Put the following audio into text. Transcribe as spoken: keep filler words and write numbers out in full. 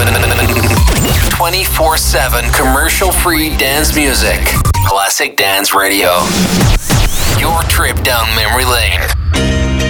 twenty-four seven commercial-free dance music. Classic Dance Radio. Your trip down memory lane.